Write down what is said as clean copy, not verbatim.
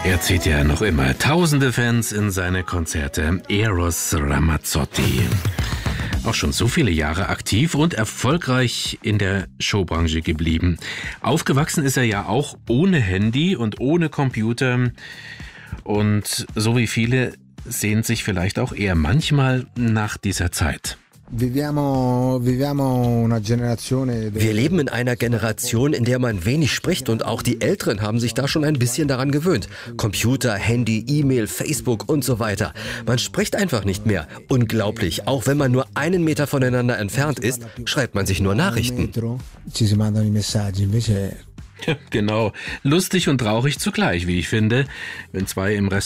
Er zieht ja noch immer tausende Fans in seine Konzerte. Eros Ramazzotti. Auch schon so viele Jahre aktiv und erfolgreich in der Showbranche geblieben. Aufgewachsen ist er ja auch ohne Handy und ohne Computer. Und so wie viele sehnt sich vielleicht auch er manchmal nach dieser Zeit. Wir leben in einer Generation, in der man wenig spricht und auch die Älteren haben sich da schon ein bisschen daran gewöhnt. Computer, Handy, E-Mail, Facebook und so weiter. Man spricht einfach nicht mehr. Unglaublich, auch wenn man nur 1 Meter voneinander entfernt ist, schreibt man sich nur Nachrichten. Genau, lustig und traurig zugleich, wie ich finde, wenn zwei im